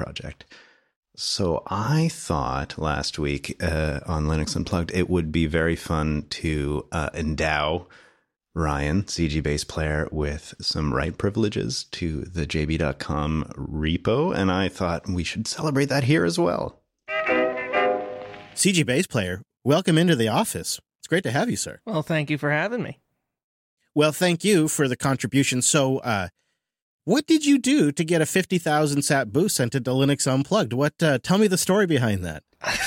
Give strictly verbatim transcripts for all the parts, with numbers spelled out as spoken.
project. So I thought last week uh, on Linux Unplugged, it would be very fun to uh, endow Ryan, C G bass player, with some write privileges to the J B dot com repo. And I thought we should celebrate that here as well. C G bass player, welcome into the office. It's great to have you, sir. Well, thank you for having me. Well, thank you for the contribution. So, uh, what did you do to get a fifty thousand sat boost sent to Linux Unplugged? What? Uh, tell me the story behind that.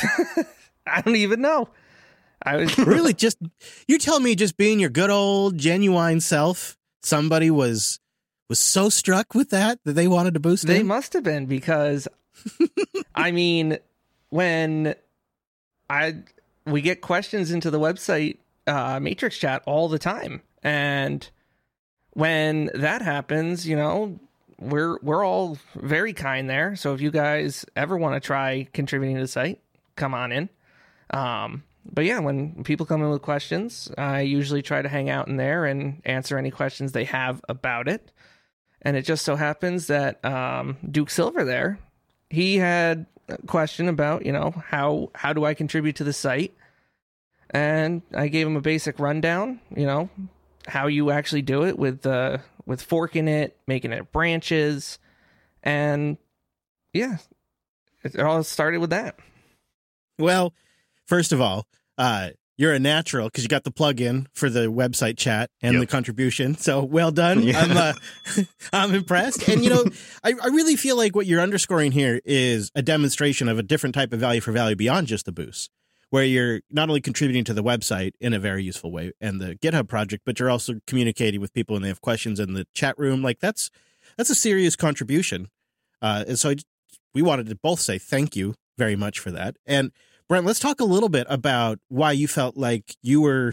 I don't even know. I was really just you tell me, just being your good old genuine self. Somebody was was so struck with that that they wanted to boost. They in? must have been, because I mean, when I we get questions into the website uh, Matrix chat all the time, and when that happens, you know, we're we're all very kind there. So if you guys ever want to try contributing to the site, come on in. Um, but yeah, when people come in with questions, I usually try to hang out in there and answer any questions they have about it. And it just so happens that um, Duke Silver there, he had a question about, you know, how how do I contribute to the site? And I gave him a basic rundown, you know, how you actually do it with uh, with forking it, making it branches, and yeah, it all started with that. Well, first of all, uh, you're a natural because you got the plug-in for the website chat and yep. the contribution. So well done. Yeah. I'm uh, I'm impressed. And, you know, I, I really feel like what you're underscoring here is a demonstration of a different type of value for value beyond just the boost, where you're not only contributing to the website in a very useful way and the GitHub project, but you're also communicating with people when they have questions in the chat room. Like that's that's a serious contribution. Uh, and so I, we wanted to both say thank you very much for that. And Brent, let's talk a little bit about why you felt like you were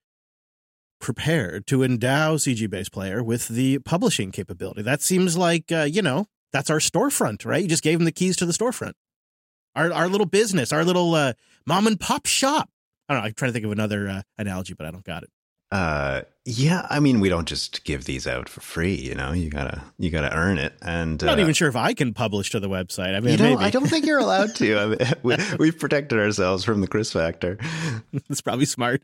prepared to endow C G Bass Player with the publishing capability. That seems like, uh, you know, that's our storefront, right? You just gave them the keys to the storefront. Our our little business, our little uh, mom and pop shop. I don't know. I'm trying to think of another uh, analogy, but I don't got it. Uh, yeah, I mean, we don't just give these out for free. You know, you gotta you gotta earn it. And I'm not uh, even sure if I can publish to the website. I mean, you know, maybe. I don't think you're allowed to. I mean, we, we've protected ourselves from the Chris factor. That's probably smart.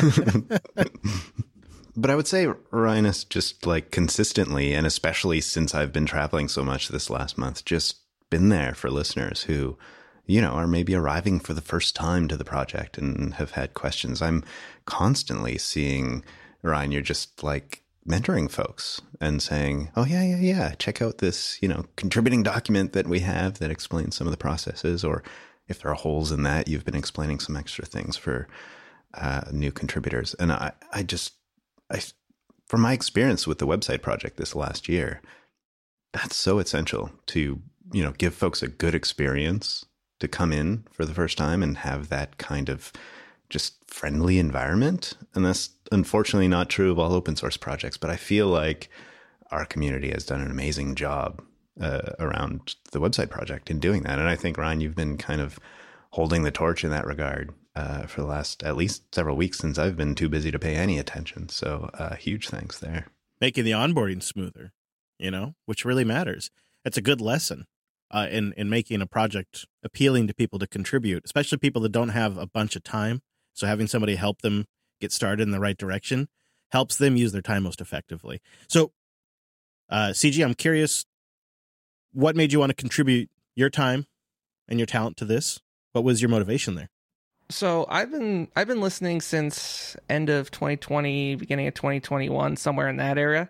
But I would say Ryan has just like consistently, and especially since I've been traveling so much this last month, just been there for listeners who, you know, are maybe arriving for the first time to the project and have had questions. I'm constantly seeing, Ryan, you're just like mentoring folks and saying, oh, yeah, yeah, yeah, check out this, you know, contributing document that we have that explains some of the processes. Or if there are holes in that, you've been explaining some extra things for uh, new contributors. And I, I just, I, from my experience with the website project this last year, that's so essential to, you know, give folks a good experience to come in for the first time and have that kind of just friendly environment. And that's unfortunately not true of all open source projects, but I feel like our community has done an amazing job uh, around the website project in doing that. And I think, Ryan, you've been kind of holding the torch in that regard uh, for the last at least several weeks since I've been too busy to pay any attention. So uh, huge thanks there. Making the onboarding smoother, you know, which really matters. It's a good lesson. Uh, in, in making a project appealing to people to contribute, especially people that don't have a bunch of time. So having somebody help them get started in the right direction helps them use their time most effectively. So, uh, C G, I'm curious, what made you want to contribute your time and your talent to this? What was your motivation there? So I've been I've been listening since end of twenty twenty, beginning of twenty twenty-one, somewhere in that area.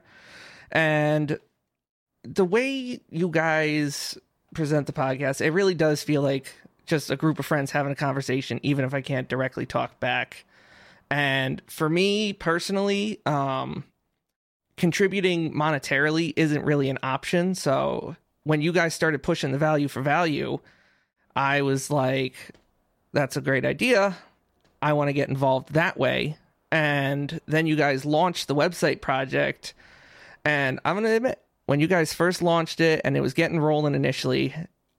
And the way you guys present the podcast, it really does feel like just a group of friends having a conversation, even if I can't directly talk back. And for me personally, um, contributing monetarily isn't really an option. So when you guys started pushing the value for value, I was like, that's a great idea. I want to get involved that way. And then you guys launched the website project. And I'm going to admit, when you guys first launched it and it was getting rolling initially,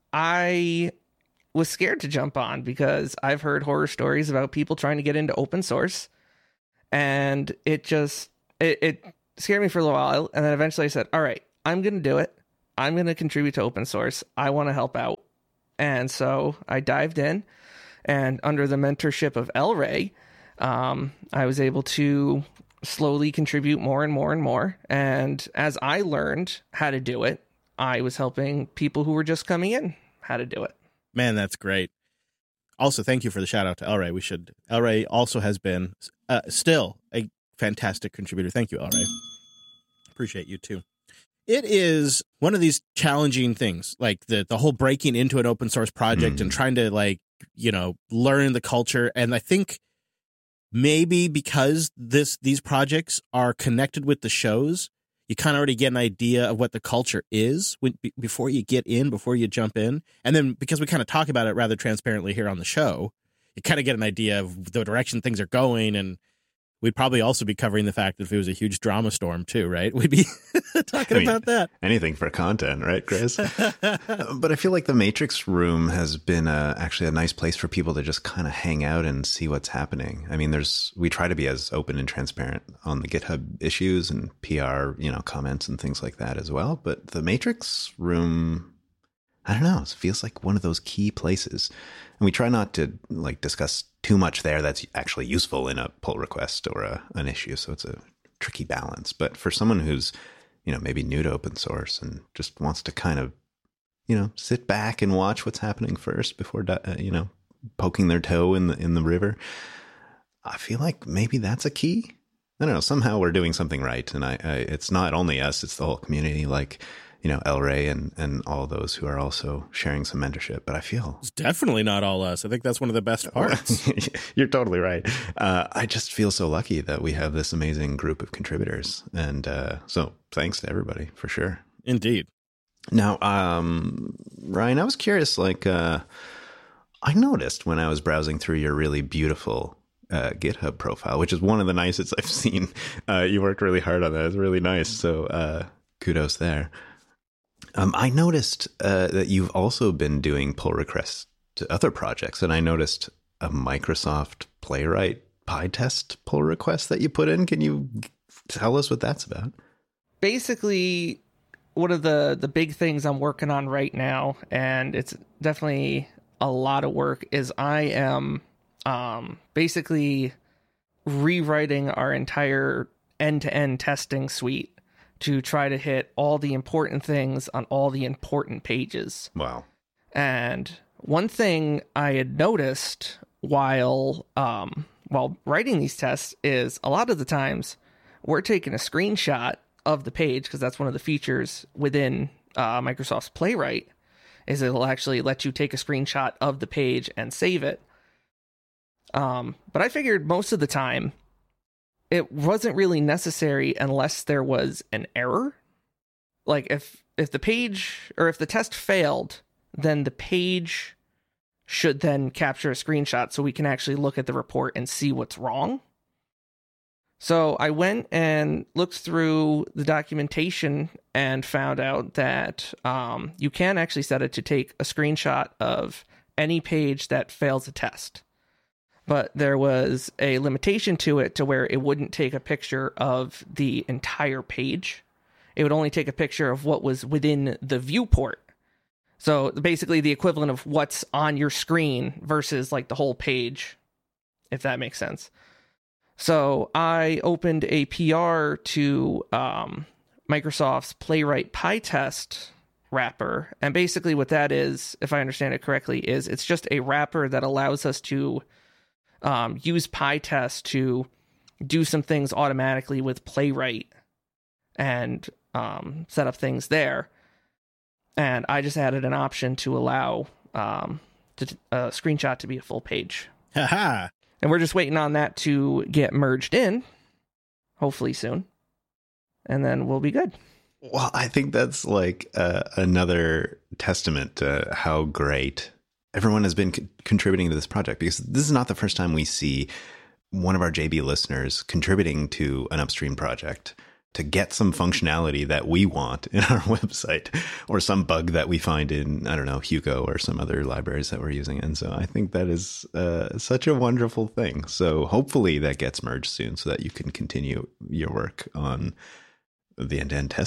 I was scared to jump on because I've heard horror stories about people trying to get into open source. And it just, it, it scared me for a little while. And then eventually I said, all right, I'm going to do it. I'm going to contribute to open source. I want to help out. And so I dived in, and under the mentorship of El Rey, um, I was able to slowly contribute more and more and more. And as I learned how to do it, I was helping people who were just coming in how to do it. Man, that's great. Also, thank you for the shout out to El Rey. We should. El Rey also has been uh, still a fantastic contributor. Thank you, El Rey. Appreciate you too. It is one of these challenging things, like the the whole breaking into an open source project mm. and trying to, like, you know, learn the culture. And I think maybe because this these projects are connected with the shows, you kind of already get an idea of what the culture is when, before you get in, before you jump in. And then because we kind of talk about it rather transparently here on the show, you kind of get an idea of the direction things are going. And we'd probably also be covering the fact that if it was a huge drama storm too, right? We'd be talking I mean, about that. Anything for content, right, Chris? But I feel like the Matrix Room has been a, actually a nice place for people to just kind of hang out and see what's happening. I mean, there's we try to be as open and transparent on the GitHub issues and P R, you know, comments and things like that as well. But the Matrix Room, I don't know, it feels like one of those key places. And we try not to like discuss too much there that's actually useful in a pull request or a, an issue. So it's a tricky balance. But for someone who's, you know, maybe new to open source and just wants to kind of, you know, sit back and watch what's happening first before, uh, you know, poking their toe in the in the river, I feel like maybe that's a key. I don't know. Somehow we're doing something right. And I, I it's not only us, it's the whole community. Like, you know, El Rey and, and all those who are also sharing some mentorship. But I feel it's definitely not all us. I think that's one of the best parts. You're totally right. Uh, I just feel so lucky that we have this amazing group of contributors. And uh, so thanks to everybody for sure. Indeed. Now, um, Ryan, I was curious, like, uh, I noticed when I was browsing through your really beautiful uh, GitHub profile, which is one of the nicest I've seen. Uh, you worked really hard on that. It's really nice. So uh, kudos there. Um, I noticed uh, that you've also been doing pull requests to other projects, and I noticed a Microsoft Playwright PyTest pull request that you put in. Can you tell us what that's about? Basically, one of the, the big things I'm working on right now, and it's definitely a lot of work, is I am um, basically rewriting our entire end-to-end testing suite to try to hit all the important things on all the important pages. Wow. And one thing I had noticed while um, while writing these tests is a lot of the times we're taking a screenshot of the page, because that's one of the features within uh, Microsoft's Playwright, is it'll actually let you take a screenshot of the page and save it. Um, but I figured most of the time it wasn't really necessary unless there was an error. Like if if the page or if the test failed, then the page should then capture a screenshot so we can actually look at the report and see what's wrong. So I went and looked through the documentation and found out that um, you can actually set it to take a screenshot of any page that fails a test. But there was a limitation to it to where it wouldn't take a picture of the entire page. It would only take a picture of what was within the viewport. So basically the equivalent of what's on your screen versus like the whole page, if that makes sense. So I opened a P R to um, Microsoft's Playwright PyTest wrapper. And basically what that is, if I understand it correctly, is it's just a wrapper that allows us to um, use PyTest to do some things automatically with Playwright and um, set up things there. And I just added an option to allow um, to, a screenshot to be a full page. Ha And we're just waiting on that to get merged in, hopefully soon. And then we'll be good. Well, I think that's like uh, another testament to how great everyone has been co- contributing to this project, because this is not the first time we see one of our J B listeners contributing to an upstream project to get some functionality that we want in our website, or some bug that we find in, I don't know, Hugo or some other libraries that we're using. And so I think that is uh, such a wonderful thing. So hopefully that gets merged soon so that you can continue your work on the end-to-end testing.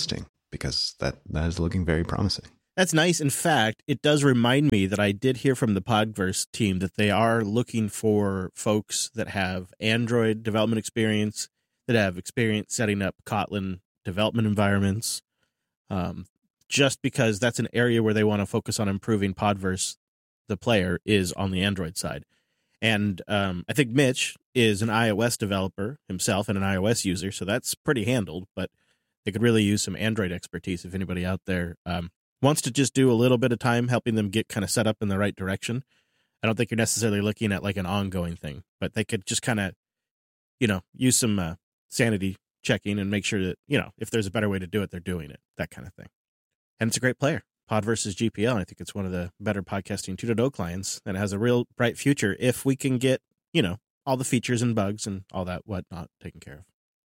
because that, that is looking very promising. That's nice. In fact, it does remind me that I did hear from the Podverse team that they are looking for folks that have Android development experience, that have experience setting up Kotlin development environments, um, just because that's an area where they want to focus on improving Podverse, the player, is on the Android side. And um, I think Mitch is an iOS developer himself and an iOS user, so that's pretty handled, but they could really use some Android expertise if anybody out there um, wants to just do a little bit of time helping them get kind of set up in the right direction. I don't think you're necessarily looking at like an ongoing thing, but they could just kind of, you know, use some uh, sanity checking and make sure that, you know, if there's a better way to do it, they're doing it, that kind of thing. And it's a great player. Podverse is G P L. I think it's one of the better podcasting two point oh clients, and it has a real bright future if we can get, you know, all the features and bugs and all that whatnot taken care of.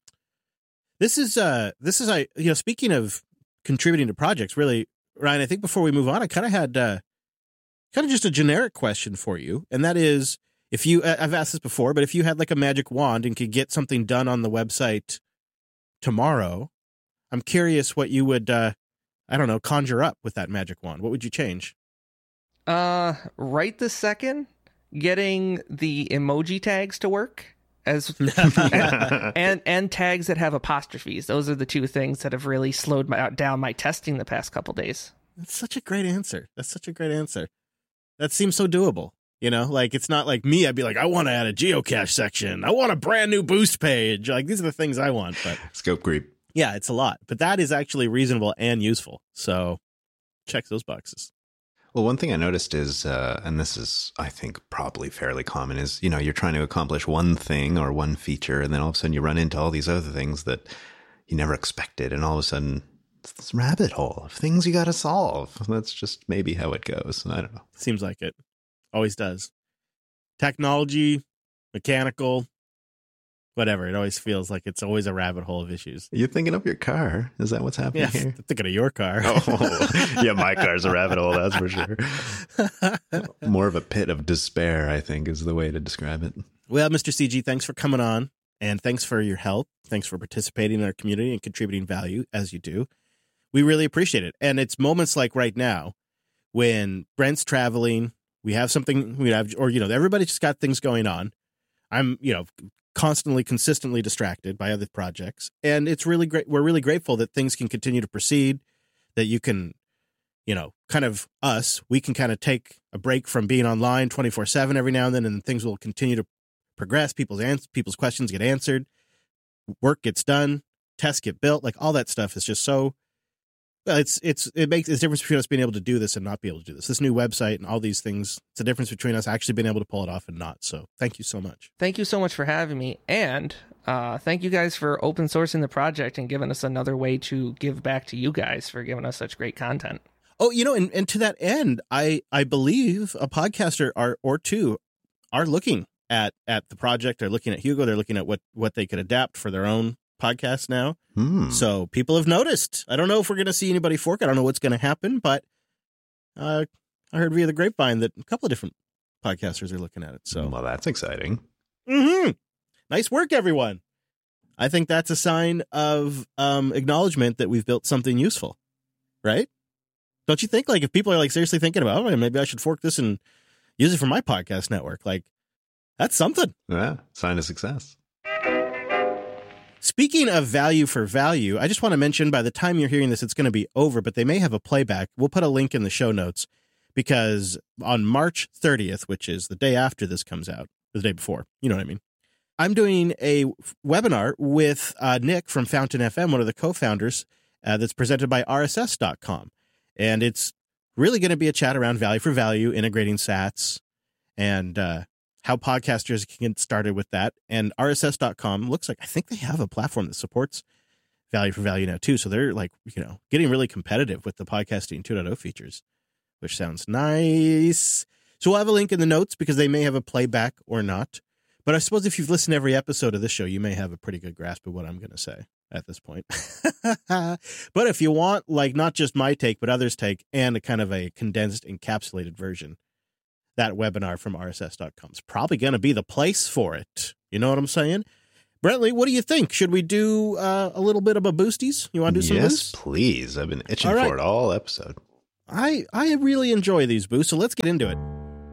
This is, uh, this is, I, you know, speaking of contributing to projects, really, Ryan, I think before we move on, I kind of had uh, kind of just a generic question for you. And that is, if you, I've asked this before, but if you had like a magic wand and could get something done on the website tomorrow, I'm curious what you would, uh, I don't know, conjure up with that magic wand. What would you change? Uh, right this second, getting the emoji tags to work. As and, and and tags that have apostrophes. Those are the two things that have really slowed my, down my testing the past couple days. That's such a great answer. That's such a great answer. That seems so doable. You know, like it's not like me. I'd be like, I want to add a geocache section. I want a brand new boost page. Like these are the things I want. But scope creep. Yeah, it's a lot. But that is actually reasonable and useful. So check those boxes. Well, one thing I noticed is, uh, and this is, I think, probably fairly common, is, you know, you're trying to accomplish one thing or one feature, and then all of a sudden you run into all these other things that you never expected, and all of a sudden it's this rabbit hole of things you got to solve. That's just maybe how it goes. I don't know. Seems like it. Always does. Technology, mechanical, whatever. It always feels like it's always a rabbit hole of issues. You're thinking of your car. Is that what's happening yeah, here? I'm thinking of your car. Oh, yeah, my car's a rabbit hole, that's for sure. More of a pit of despair, I think, is the way to describe it. Well, Mister C G, thanks for coming on, and thanks for your help. Thanks for participating in our community and contributing value, as you do. We really appreciate it. And it's moments like right now when Brent's traveling, we have something, we have, or, you know, everybody's just got things going on. I'm, you know, constantly, consistently distracted by other projects. And it's really great. We're really grateful that things can continue to proceed, that you can, you know, kind of us, we can kind of take a break from being online twenty-four seven every now and then, and things will continue to progress. People's ans- people's questions get answered, work gets done, tests get built, like all that stuff is just so, well, it's, it's, it makes a difference between us being able to do this and not be able to do this. This new website and all these things, it's a difference between us actually being able to pull it off and not. So thank you so much. Thank you so much for having me. And uh, thank you guys for open sourcing the project and giving us another way to give back to you guys for giving us such great content. Oh, you know, and, and to that end, I, I believe a podcaster or, or two are looking at, at the project. They're looking at Hugo. They're looking at what, what they could adapt for their own podcast now. Hmm. So people have noticed. I don't know if we're going to see anybody fork. I don't know what's going to happen, but uh, I heard via the grapevine that a couple of different podcasters are looking at it. So, well, that's exciting. Mm-hmm. Nice work, everyone. I think that's a sign of um, acknowledgement that we've built something useful, right? Don't you think? Like if people are like seriously thinking about, oh, maybe I should fork this and use it for my podcast network. Like that's something. Yeah. Sign of success. Speaking of value for value, I just want to mention by the time you're hearing this, it's going to be over, but they may have a playback. We'll put a link in the show notes because on March thirtieth, which is the day after this comes out, the day before, you know what I mean? I'm doing a webinar with uh, Nick from Fountain F M, one of the co-founders, uh, that's presented by R S S dot com. And it's really going to be a chat around value for value, integrating sats, and uh, how podcasters can get started with that. And R S S dot com looks like, I think they have a platform that supports value for value now too. So they're like, you know, getting really competitive with the podcasting two point oh features, which sounds nice. So we'll have a link in the notes because they may have a playback or not. But I suppose if you've listened to every episode of this show, you may have a pretty good grasp of what I'm going to say at this point. But if you want, like, not just my take, but others' take and a kind of a condensed, encapsulated version, that webinar from R S S dot com is probably going to be the place for it. You know what I'm saying? Brentley, what do you think? Should we do uh, a little bit of a boosties? You want to do some yes, boosts? please. I've been itching All right. for it all episode. I, I really enjoy these boosts, so let's get into it.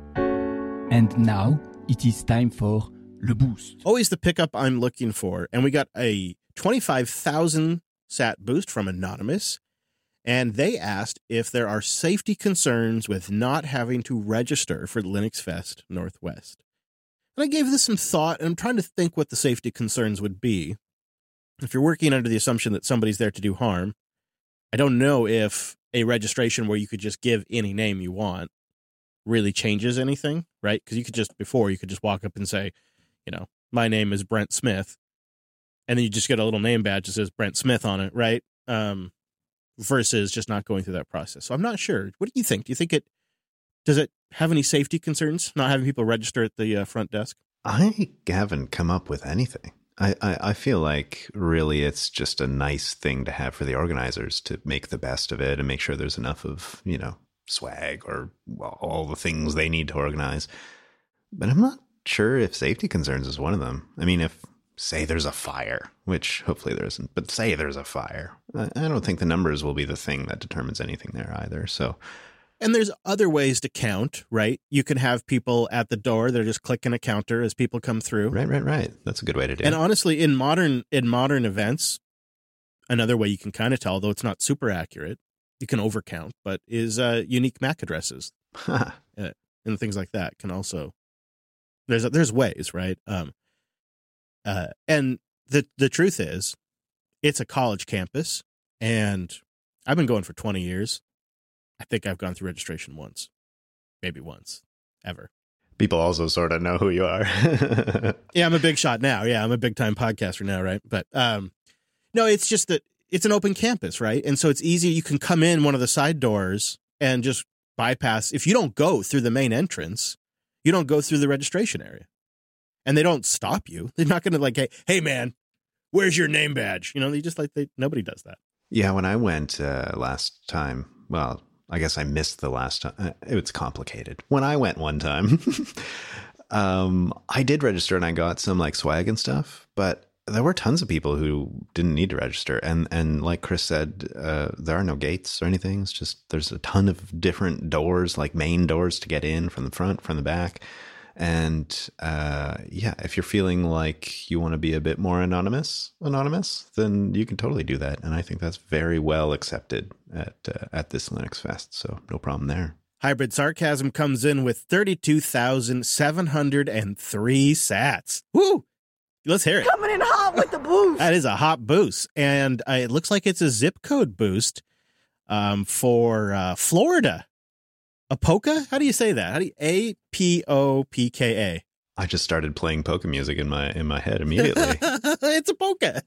And now it is time for Le Boost. Always the pickup I'm looking for. And we got a twenty-five thousand sat boost from Anonymous. And they asked if there are safety concerns with not having to register for Linux Fest Northwest. And I gave this some thought, and I'm trying to think what the safety concerns would be. If you're working under the assumption that somebody's there to do harm, I don't know if a registration where you could just give any name you want really changes anything, right? Because you could just, before, you could just walk up and say, you know, my name is Brent Smith, and then you just get a little name badge that says Brent Smith on it, right? Um, versus just not going through that process. So I'm not sure. What do you think? Do you think it, does it have any safety concerns, not having people register at the uh, front desk? I haven't come up with anything. I, I, I feel like really it's just a nice thing to have for the organizers to make the best of it and make sure there's enough of, you know, swag or well, all the things they need to organize. But I'm not sure if safety concerns is one of them. I mean, if say there's a fire, which hopefully there isn't, but say there's a fire, I, I don't think the numbers will be the thing that determines anything there either. So, and there's other ways to count, right? You can have people at the door. They're just clicking a counter as people come through. Right, right, right. That's a good way to do and it. And honestly, in modern in modern events, another way you can kind of tell, though it's not super accurate, you can overcount, but is uh, unique M A C addresses uh, and things like that can also. There's there's ways, right? Um, uh, and the the truth is, it's a college campus, and I've been going for twenty years. I think I've gone through registration once, maybe once, ever. People also sort of know who you are. Yeah, I'm a big shot now. Yeah, I'm a big time podcaster now, right? But um, no, it's just that it's an open campus, right? And so it's easy. You can come in one of the side doors and just bypass. If you don't go through the main entrance, you don't go through the registration area. And they don't stop you. They're not going to like, hey, hey, man, where's your name badge? You know, they just like, they nobody does that. Yeah, when I went uh, last time, well, I guess I missed the last time. It was complicated. When I went one time, um, I did register and I got some like swag and stuff, but there were tons of people who didn't need to register. And, and like Chris said, uh, there are no gates or anything. It's just, there's a ton of different doors, like main doors to get in from the front, from the back. And uh, yeah, if you're feeling like you want to be a bit more anonymous, anonymous, then you can totally do that. And I think that's very well accepted at uh, at this Linux Fest. So no problem there. Hybrid Sarcasm comes in with thirty-two thousand seven hundred three sats. Woo! Let's hear it. Coming in hot with the boost. That is a hot boost. And uh, it looks like it's a zip code boost um, for uh, Florida. Apoka? How do you say that? How do you A P O P K A? I just started playing polka music in my in my head immediately. It's a polka.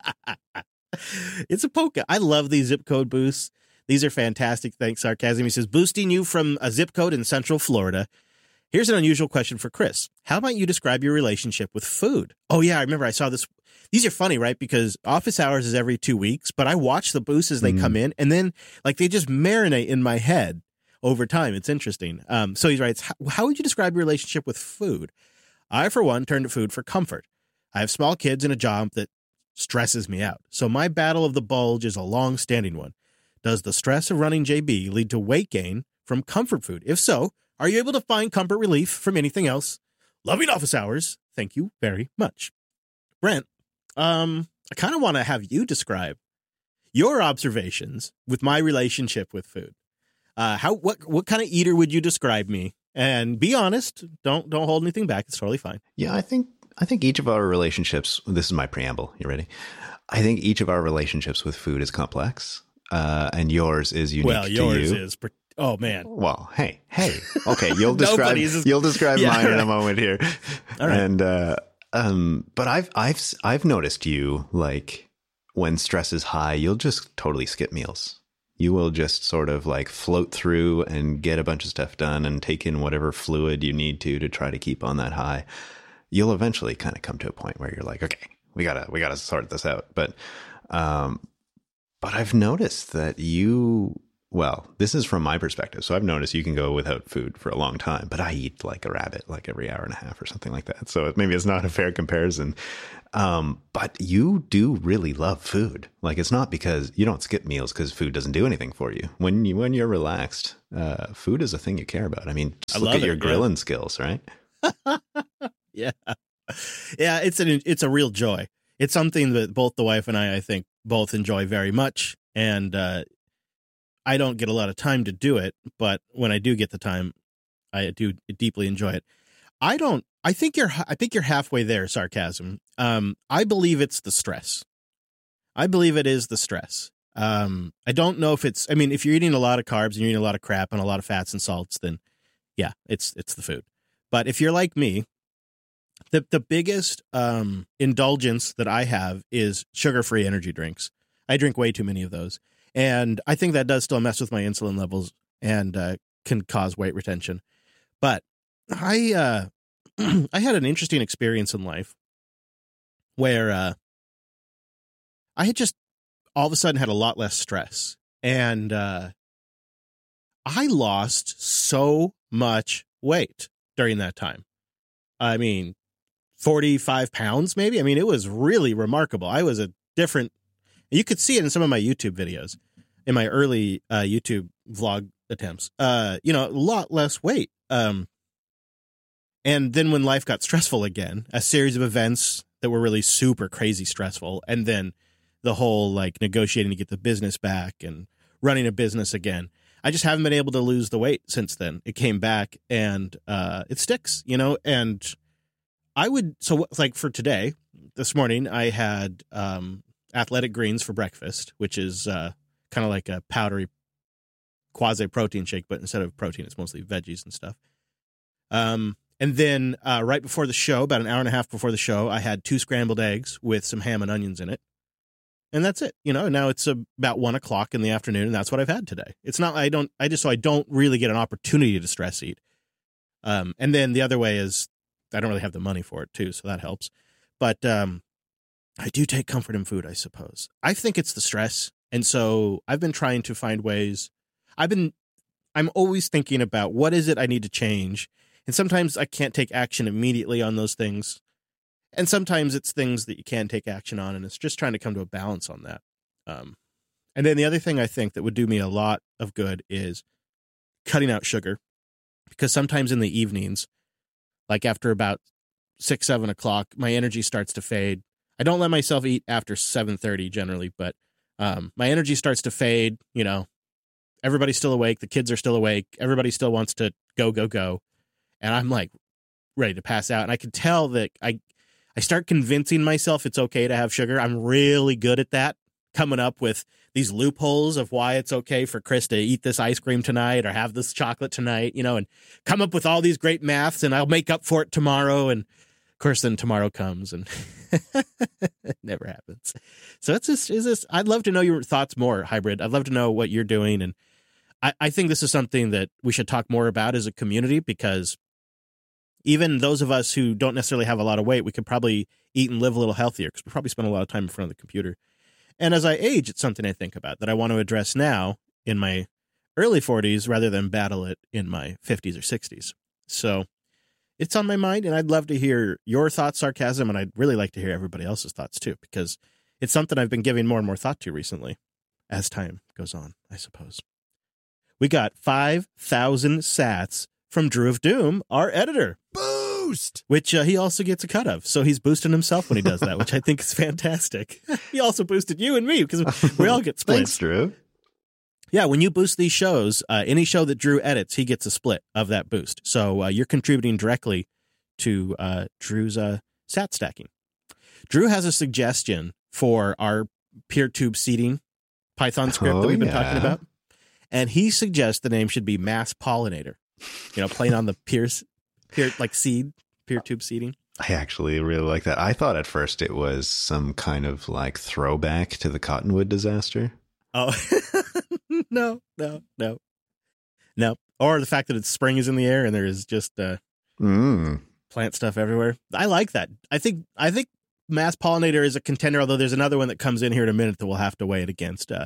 It's a polka. I love these zip code boosts. These are fantastic. Thanks, Sarcasm. He says, boosting you from a zip code in Central Florida. Here's an unusual question for Chris. How about you describe your relationship with food? Oh, yeah, I remember I saw this. These are funny, right? Because office hours is every two weeks, but I watch the boosts as they mm. come in, and then like they just marinate in my head. Over time. It's interesting. Um, so he writes, how, how would you describe your relationship with food? I, for one, turn to food for comfort. I have small kids and a job that stresses me out. So my battle of the bulge is a long-standing one. Does the stress of running J B lead to weight gain from comfort food? If so, are you able to find comfort relief from anything else? Loving office hours. Thank you very much. Brent, um, I kind of want to have you describe your observations with my relationship with food. Uh, how what what kind of eater would you describe me? And be honest. Don't don't hold anything back. It's totally fine. Yeah, I think I think each of our relationships. This is my preamble. You ready? I think each of our relationships with food is complex, uh, and yours is unique well, to yours you. is. Oh man. Well, hey, hey. Okay, you'll describe is, you'll describe yeah, mine right. in a moment here. All right. And uh, um, but I've I've I've noticed you like when stress is high, you'll just totally skip meals. You will just sort of like float through and get a bunch of stuff done and take in whatever fluid you need to to try to keep on that high. You'll eventually kind of come to a point where you're like, okay, we gotta we gotta sort this out. But um, but I've noticed that you well, this is from my perspective. So I've noticed you can go without food for a long time, but I eat like a rabbit, like every hour and a half or something like that. So maybe it's not a fair comparison. Um, but you do really love food. Like, it's not because you don't skip meals because food doesn't do anything for you. When you, when you're relaxed, uh, food is a thing you care about. I mean, just I look love at it, your yeah. grilling skills, right? Yeah. Yeah, it's an it's a real joy. It's something that both the wife and I, I think, both enjoy very much. And uh, I don't get a lot of time to do it, but when I do get the time, I do deeply enjoy it. I don't. I think you're. I think you're halfway there. Sarcasm. Um, I believe it's the stress. I believe it is the stress. Um, I don't know if it's. I mean, if you're eating a lot of carbs and you're eating a lot of crap and a lot of fats and salts, then yeah, it's it's the food. But if you're like me, the the biggest um, indulgence that I have is sugar-free energy drinks. I drink way too many of those, and I think that does still mess with my insulin levels and uh, can cause weight retention. But I uh, I had an interesting experience in life where uh, I had just all of a sudden had a lot less stress, and uh, I lost so much weight during that time. I mean, forty-five pounds, maybe. I mean, it was really remarkable. I was a different. You could see it in some of my YouTube videos, in my early uh, YouTube vlog attempts. Uh, you know, a lot less weight. Um, and then when life got stressful again, a series of events that were really super crazy stressful, and then the whole like negotiating to get the business back and running a business again. I just haven't been able to lose the weight since then. It came back and uh, it sticks, you know, and I would, so like for today, this morning, I had um, Athletic Greens for breakfast, which is uh, kind of like a powdery quasi-protein shake, but instead of protein, it's mostly veggies and stuff. Um, and then uh, right before the show, about an hour and a half before the show, I had two scrambled eggs with some ham and onions in it. And that's it, you know. Now it's about one o'clock in the afternoon, and that's what I've had today. It's not. I don't. I just so I don't really get an opportunity to stress eat. Um, and then the other way is I don't really have the money for it too, so that helps. But um, I do take comfort in food, I suppose. I think it's the stress, and so I've been trying to find ways. I've been. I'm always thinking about what is it I need to change, and sometimes I can't take action immediately on those things. And sometimes it's things that you can take action on, and it's just trying to come to a balance on that. Um, and then the other thing I think that would do me a lot of good is cutting out sugar, because sometimes in the evenings, like after about six, seven o'clock, my energy starts to fade. I don't let myself eat after seven thirty generally, but um, my energy starts to fade. You know, everybody's still awake. The kids are still awake. Everybody still wants to go, go, go. And I'm like ready to pass out. And I can tell that I, I start convincing myself it's okay to have sugar. I'm really good at that, coming up with these loopholes of why it's okay for Chris to eat this ice cream tonight or have this chocolate tonight, you know, and come up with all these great maths, and I'll make up for it tomorrow. And of course, then tomorrow comes and it never happens. So it's just, is this, I'd love to know your thoughts more, Hybrid. I'd love to know what you're doing. And I, I think this is something that we should talk more about as a community, because even those of us who don't necessarily have a lot of weight, we could probably eat and live a little healthier, because we probably spend a lot of time in front of the computer. And as I age, it's something I think about that I want to address now in my early forties rather than battle it in my fifties or sixties. So it's on my mind, and I'd love to hear your thoughts, Sarcasm, and I'd really like to hear everybody else's thoughts too, because it's something I've been giving more and more thought to recently as time goes on, I suppose. We got five thousand sats from Drew of Doom, our editor. Boost! Which uh, he also gets a cut of. So he's boosting himself when he does that, which I think is fantastic. He also boosted you and me, because we all get splits. Thanks, Drew. Yeah, when you boost these shows, uh, any show that Drew edits, he gets a split of that boost. So uh, you're contributing directly to uh, Drew's uh, sat stacking. Drew has a suggestion for our PeerTube seeding Python script oh, that we've been yeah. talking about. And he suggests the name should be Mass Pollinator. You know, playing on the peers, peer, like seed, PeerTube seeding. I actually really like that. I thought at first it was some kind of like throwback to the Cottonwood disaster. Oh, no, no, no, no. Or the fact that it's spring is in the air and there is just uh, Mm. plant stuff everywhere. I like that. I think I think Mass Pollinator is a contender, although there's another one that comes in here in a minute that we'll have to weigh it against. Uh,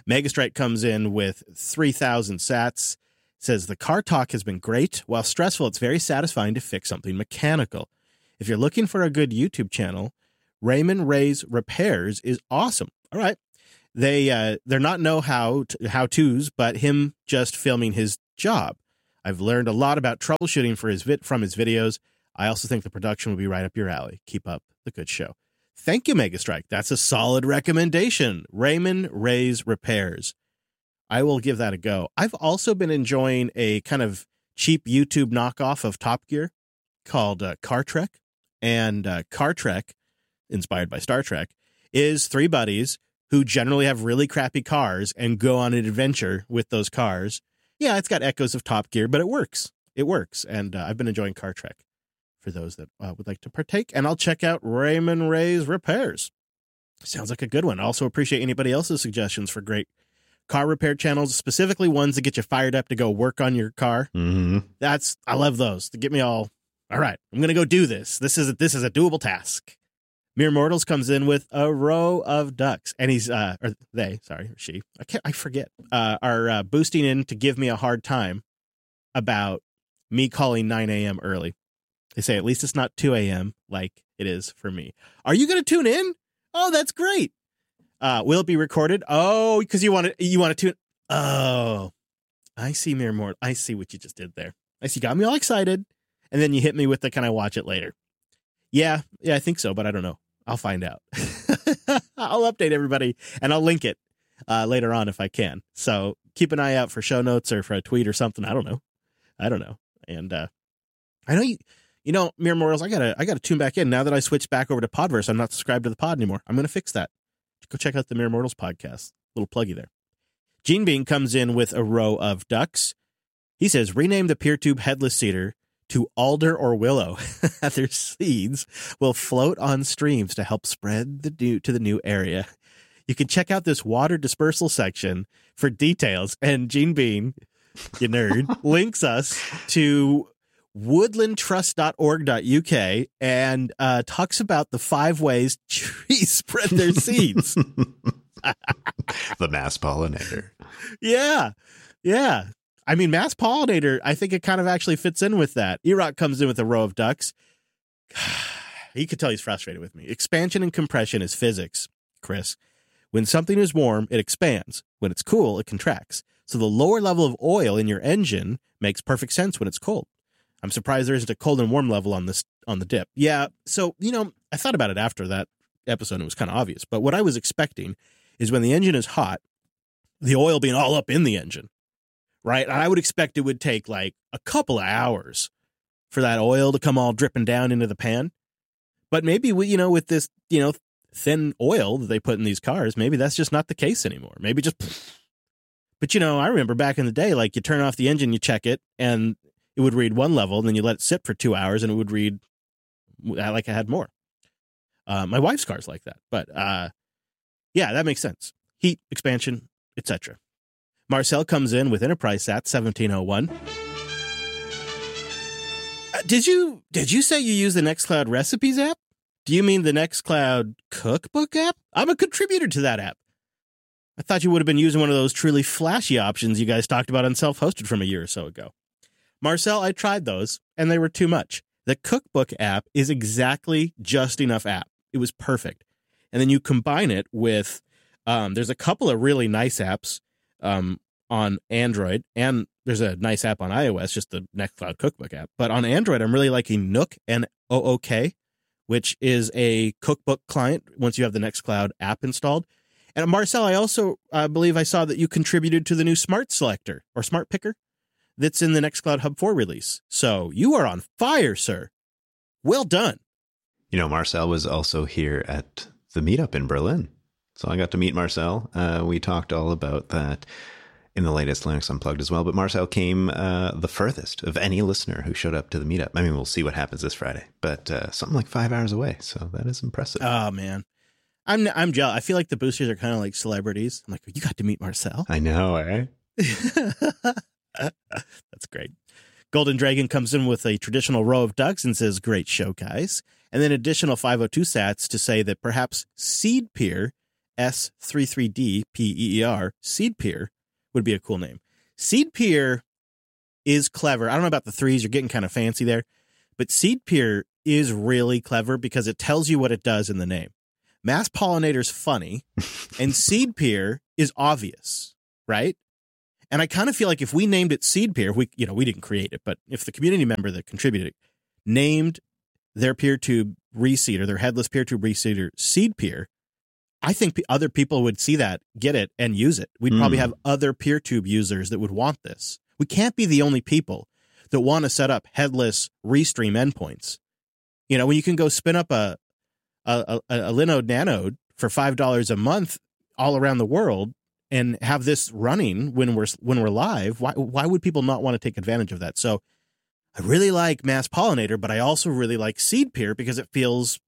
Megastrike comes in with three thousand sats. Says the car talk has been great. While stressful, it's very satisfying to fix something mechanical. If you're looking for a good YouTube channel, Raymond Ray's Repairs is awesome. All right. They, uh, they're not know-how, how-tos, but him just filming his job. I've learned a lot about troubleshooting for his vid- from his videos. I also think the production will be right up your alley. Keep up the good show. Thank you, Megastrike. That's a solid recommendation. Raymond Ray's Repairs. I will give that a go. I've also been enjoying a kind of cheap YouTube knockoff of Top Gear called uh, Car Trek. And uh, Car Trek, inspired by Star Trek, is three buddies who generally have really crappy cars and go on an adventure with those cars. Yeah, it's got echoes of Top Gear, but it works. It works. And uh, I've been enjoying Car Trek for those that uh, would like to partake. And I'll check out Raymond Ray's Repairs. Sounds like a good one. I also appreciate anybody else's suggestions for great car repair channels, specifically ones that get you fired up to go work on your car. Mm-hmm. That's, I love those to get me all, all right, I'm going to go do this. This is, a, this is a doable task. Mere Mortals comes in with a row of ducks, and he's, uh, or they, sorry, or she, I can't, I forget, uh, are uh, boosting in to give me a hard time about me calling nine a.m. early. They say, at least it's not two a.m. like it is for me. Are you going to tune in? Oh, that's great. Uh, will it be recorded? Oh, because you want to, you want to tune. Oh, I see, Mere Mortal. I see what you just did there. I see. Got me all excited. And then you hit me with the, can I watch it later? Yeah. Yeah, I think so, but I don't know. I'll find out. I'll update everybody and I'll link it uh, later on if I can. So keep an eye out for show notes or for a tweet or something. I don't know. I don't know. And uh, I know you, you know, Mere Mortals, I gotta, I gotta tune back in now that I switched back over to Podverse. I'm not subscribed to the pod anymore. I'm going to fix that. Go check out the Mere Mortals podcast. Little pluggy there. Gene Bean comes in with a row of ducks. He says, rename the PeerTube headless cedar to alder or willow. Their seeds will float on streams to help spread the new to the new area. You can check out this water dispersal section for details. And Gene Bean, you nerd, links us to woodland trust dot org dot U K and uh, talks about the five ways trees spread their seeds. The mass pollinator. Yeah. Yeah. I mean, mass pollinator, I think it kind of actually fits in with that. E-Rock comes in with a row of ducks. You could tell he's frustrated with me. Expansion and compression is physics, Chris. When something is warm, it expands. When it's cool, it contracts. So the lower level of oil in your engine makes perfect sense when it's cold. I'm surprised there isn't a cold and warm level on this on the dip. Yeah, so, you know, I thought about it after that episode, and it was kind of obvious. But what I was expecting is when the engine is hot, the oil being all up in the engine, right? And I would expect it would take like a couple of hours for that oil to come all dripping down into the pan. But maybe, we, you know, with this, you know, thin oil that they put in these cars, maybe that's just not the case anymore. Maybe just, but, you know, I remember back in the day, like you turn off the engine, you check it, and it would read one level, and then you let it sit for two hours, and it would read like I had more. Uh, my wife's car's like that. But, uh, yeah, that makes sense. Heat, expansion, et cetera. Marcel comes in with Enterprise Sat seventeen oh one. Uh, did you did you say you use the Nextcloud Recipes app? Do you mean the Nextcloud Cookbook app? I'm a contributor to that app. I thought you would have been using one of those truly flashy options you guys talked about on Self-Hosted from a year or so ago. Marcel, I tried those, and they were too much. The Cookbook app is exactly just enough app. It was perfect. And then you combine it with, um, there's a couple of really nice apps um, on Android, and there's a nice app on iOS, just the Nextcloud Cookbook app. But on Android, I'm really liking Nook and O O K, which is a cookbook client once you have the Nextcloud app installed. And Marcel, I also uh, believe I saw that you contributed to the new Smart Selector or Smart Picker that's in the Nextcloud Hub four release. So you are on fire, sir. Well done. You know, Marcel was also here at the meetup in Berlin. So I got to meet Marcel. Uh, we talked all about that in the latest Linux Unplugged as well. But Marcel came uh, the furthest of any listener who showed up to the meetup. I mean, we'll see what happens this Friday, but uh, something like five hours away. So that is impressive. Oh, man. I'm I'm jealous. I feel like the boosters are kind of like celebrities. I'm like, you got to meet Marcel. I know, eh? That's great. Golden Dragon comes in with a traditional row of ducks and says, great show, guys. And then additional five oh two sats to say that perhaps Seed Peer S thirty-three D P E E R, SeedPeer would be a cool name. SeedPeer is clever. I don't know about the threes. You're getting kind of fancy there. But SeedPeer is really clever because it tells you what it does in the name. Mass pollinator's funny, and SeedPeer is obvious, right? And I kind of feel like if we named it SeedPeer, we you know we didn't create it, but if the community member that contributed named their PeerTube reseeder, their headless PeerTube reseeder SeedPeer, I think p- other people would see that, get it, and use it. We'd mm. probably have other PeerTube users that would want this. We can't be the only people that want to set up headless restream endpoints. You know, when you can go spin up a a, a, a Linode Nanode for five dollars a month all around the world and have this running when we're when we're live, why why would people not want to take advantage of that? So I really like Mass Pollinator, but I also really like SeedPeer because it feels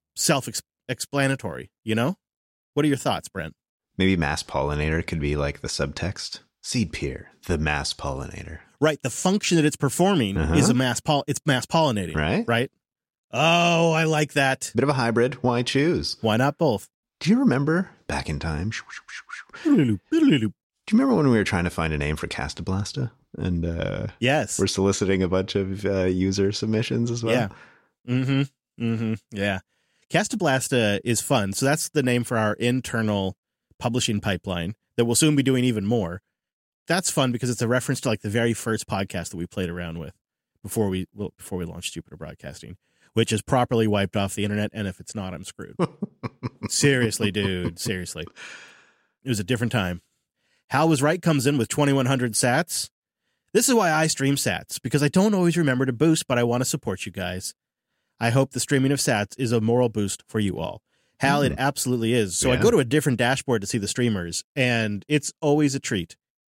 self-explanatory, you know? What are your thoughts, Brent? Maybe Mass Pollinator could be like the subtext. SeedPeer, the mass pollinator. Right. The function that it's performing uh-huh. is a mass poll. It's mass pollinating. Right. Right. Oh, I like that. Bit of a hybrid. Why choose? Why not both? Do you remember back in time? Do you remember when we were trying to find a name for Castablasta? And uh, yes, we're soliciting a bunch of uh, user submissions as well. Yeah. Mm-hmm. Mm-hmm. Yeah. Castablasta is fun. So that's the name for our internal publishing pipeline that we'll soon be doing even more. That's fun because it's a reference to like the very first podcast that we played around with before we well, before we launched Jupiter Broadcasting, which is properly wiped off the internet. And if it's not, I'm screwed. Seriously, dude. Seriously. It was a different time. Hal Was Right comes in with twenty-one hundred sats. This is why I stream sats, because I don't always remember to boost, but I want to support you guys. I hope the streaming of sats is a moral boost for you all. Hal, mm. it absolutely is. So yeah. I go to a different dashboard to see the streamers, and it's always a treat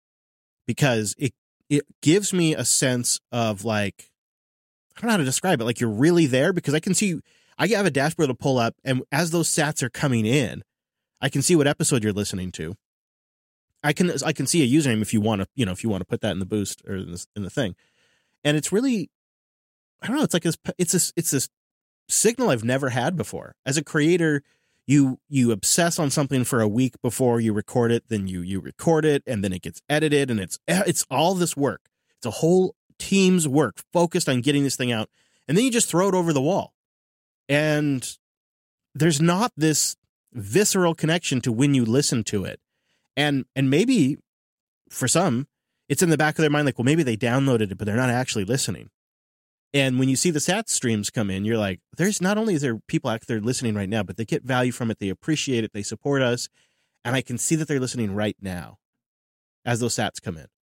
because it it gives me a sense of like, I don't know how to describe it. Like you're really there because I can see, I have a dashboard to pull up, and as those sats are coming in, I can see what episode you're listening to. I can I can see a username if you want to, you know, if you want to put that in the boost or in the, in the thing. And it's really, I don't know, it's like this, it's this, it's this signal I've never had before. As a creator, you you obsess on something for a week before you record it, then you you record it, and then it gets edited, and it's it's all this work. It's a whole team's work focused on getting this thing out, and then you just throw it over the wall. And there's not this visceral connection to when you listen to it. And and maybe for some, it's in the back of their mind, like, well, maybe they downloaded it, but they're not actually listening. And when you see the sat streams come in, you're like, there's not only is there people out there listening right now, but they get value from it. They appreciate it. They support us. And I can see that they're listening right now as those sats come in.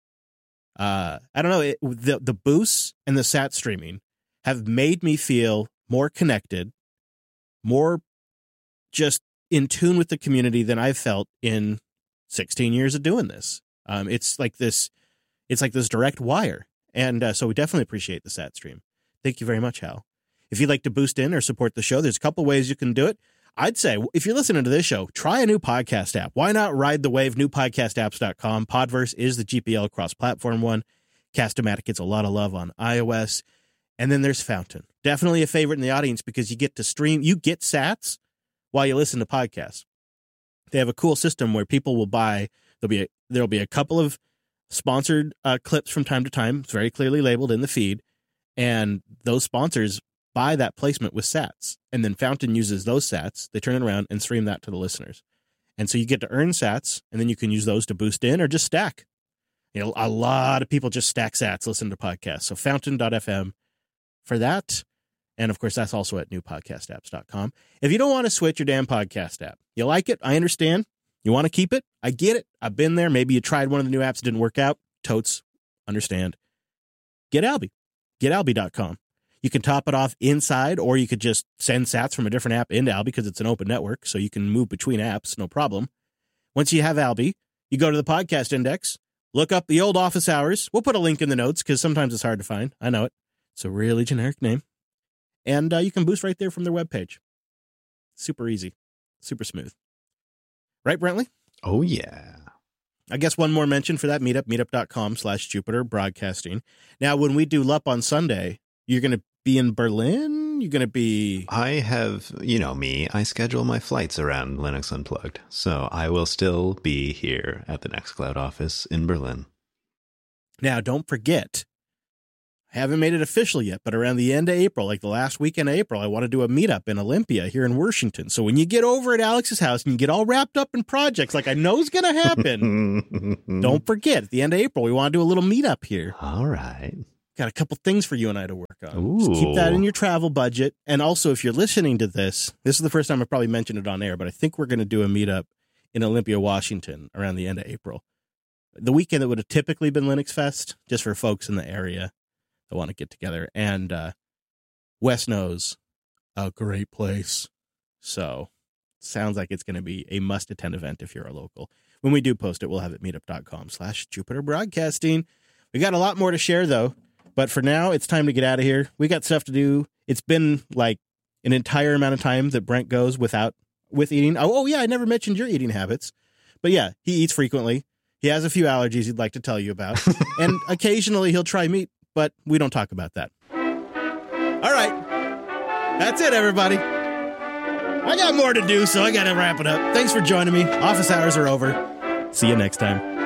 Uh, I don't know. It, the, the boosts and the sat streaming have made me feel more connected, more just in tune with the community than I've felt in sixteen years of doing this. Um, it's like this, it's like this direct wire. And uh, so we definitely appreciate the sat stream. Thank you very much, Hal. If you'd like to boost in or support the show, there's a couple ways you can do it. I'd say if you're listening to this show, try a new podcast app. Why not ride the wave? new podcast apps dot com. Podverse is the G P L cross-platform one. Cast-O-Matic gets a lot of love on iOS. And then there's Fountain. Definitely a favorite in the audience because you get to stream. You get sats while you listen to podcasts. They have a cool system where people will buy. There'll be a, there'll be a couple of sponsored uh, clips from time to time. It's very clearly labeled in the feed. And those sponsors buy that placement with sats. And then Fountain uses those sats. They turn it around and stream that to the listeners. And so you get to earn sats, and then you can use those to boost in or just stack. You know, a lot of people just stack sats, listen to podcasts. So fountain dot f m for that. And of course, that's also at new podcast apps dot com. If you don't want to switch your damn podcast app, you like it, I understand. You want to keep it, I get it. I've been there. Maybe you tried one of the new apps, it didn't work out. Totes, understand. Get Alby. get alby dot com. You can top it off inside, or you could just send sats from a different app into Alby because it's an open network, so you can move between apps, no problem. Once you have Alby, you go to the podcast index, look up the old office hours. We'll put a link in the notes because sometimes it's hard to find. I know it. It's a really generic name. And uh, you can boost right there from their webpage. Super easy. Super smooth. Right, Brentley? Oh, yeah. I guess one more mention for that meetup, meetup dot com slash Jupiter Broadcasting. Now, when we do L U P on Sunday, you're going to be in Berlin? Washington? You going to be... I have, you know me, I schedule my flights around Linux Unplugged. So I will still be here at the Nextcloud office in Berlin. Now, don't forget, I haven't made it official yet, but around the end of April, like the last weekend of April, I want to do a meetup in Olympia here in Washington. So when you get over at Alex's house and you get all wrapped up in projects like I know is going to happen, don't forget, at the end of April, we want to do a little meetup here. All right. Got a couple things for you and I to work on. Ooh. So keep that in your travel budget. And also, if you're listening to this, this is the first time I probably mentioned it on air, but I think we're going to do a meetup in Olympia, Washington around the end of April. The weekend that would have typically been Linux Fest, just for folks in the area that want to get together. And uh, West knows a great place. So sounds like it's going to be a must-attend event if you're a local. When we do post it, we'll have it meetup.com slash Jupiter Broadcasting. We got a lot more to share, though. But for now, it's time to get out of here. We got stuff to do. It's been like an entire amount of time that Brent goes without with eating. Oh, oh yeah, I never mentioned your eating habits. But yeah, he eats frequently. He has a few allergies he'd like to tell you about. And occasionally he'll try meat, but we don't talk about that. All right. That's it, everybody. I got more to do, so I got to wrap it up. Thanks for joining me. Office hours are over. See you next time.